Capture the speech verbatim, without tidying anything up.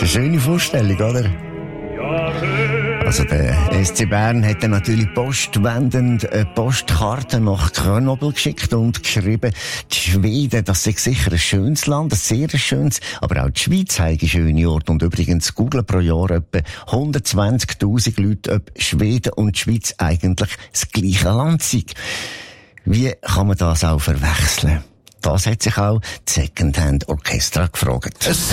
eine schöne Vorstellung, oder? Also der S C Bern hat dann natürlich postwendend eine Postkarte nach Grenoble geschickt und geschrieben, die Schweden, das ist sicher ein schönes Land, ein sehr schönes, aber auch die Schweiz hat einen schönen Ort. Und übrigens googeln pro Jahr etwa hundertzwanzigtausend Leute, ob Schweden und die Schweiz eigentlich das gleiche Land sind. Wie kann man das auch verwechseln? Das hat sich auch die Secondhand Orchestra gefragt.